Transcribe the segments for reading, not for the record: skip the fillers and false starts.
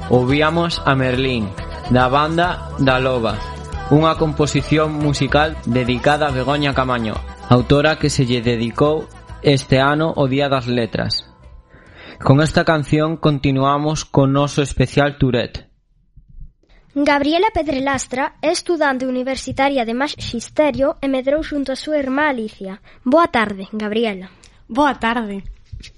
ouvíamos a Merlín, da banda da Loba, unha composición musical dedicada a Begoña Camaño, autora que se lle dedicou este ano o Día das Letras. Con esta canción continuamos co noso especial Tourette. Gabriela Pedrelastra é estudante universitaria de Maxisterio e medrou xunto a súa irmá Alicia. Boa tarde, Gabriela. Boa tarde.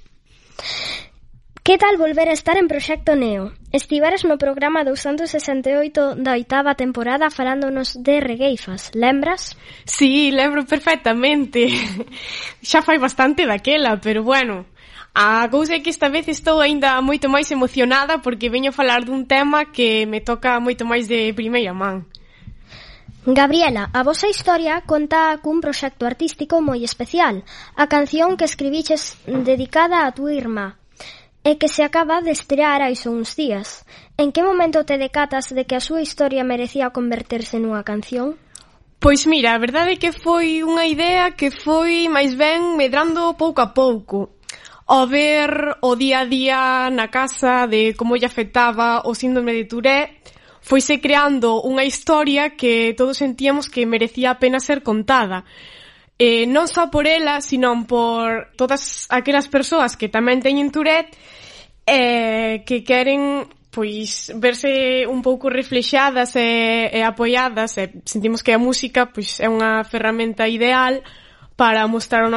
Que tal volver a estar en Proxecto Neo? Estiveras no programa 268 da 8ª temporada falándonos de regueifas, lembras? Sí, lembro perfectamente. Xa fai bastante daquela, pero bueno, a cousa é que esta vez estou aínda moito máis emocionada porque veño a falar dun tema que me toca moito máis de primeira man. Gabriela, a vosa historia conta cun proxecto artístico moi especial, a canción que escribiches dedicada a túa irmá, e que se acaba de estrear hai só uns días. En que momento te decatas de que a súa historia merecía converterse nunha canción? Pois mira, a verdade é que foi unha idea que foi máis ben medrando pouco a pouco. Ao ver o día a día na casa de como lle afectaba o síndrome de Tourette, foise creando unha historia que todos sentíamos que merecía a pena ser contada. Non só por ela, sino por todas aquelas persoas que tamén teñen Tourette que queren pois verse un pouco reflexadas e apoiadas, e sentimos que a música pois é unha ferramenta ideal para mostrar o